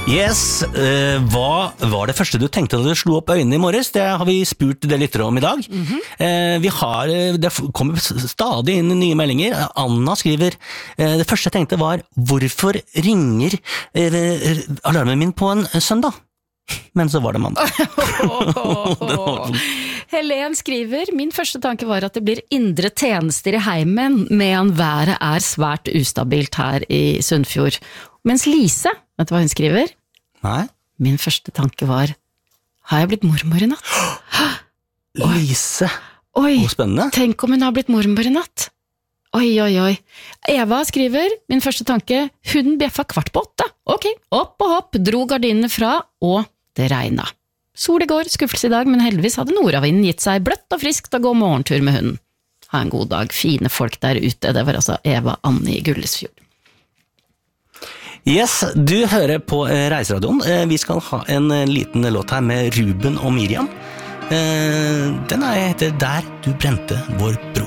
Yes, hva var det første du tenkte da du slo opp øynene i morges? Det har vi spurt det litt om i dag. Det kommer stadig inn nye meldinger. Anna skriver, det første jeg tenkte var, hvorfor ringer alarmen min på en søndag? Men så var det mandag. Helen skriver, min første tanke var at det blir indre tjenester i heimen, medan været er svært ustabilt her i Sunnfjord. Mens Lise, vet du hva hun skriver? Nei. Min første tanke var, har jeg blitt mormor i natt? Lise. Oi, spennende. Tenk om hun har blitt mormor i natt. Oi. Eva skriver, min første tanke, hunden bjeffa 7:15. Ok, opp og hopp, dro gardinene fra, og det regnet. Sol i går, skuffelse i dag, men heldigvis hadde nordavinden gitt seg bløtt og friskt å gå morgentur med hunden. Ha en god dag, fine folk der ute. Det var altså Eva Anne i Gullesfjord. Yes, du hører på Reiseradioen. Vi skal ha en liten låt her med Ruben og Miriam. Den heter Der du brente vår bro.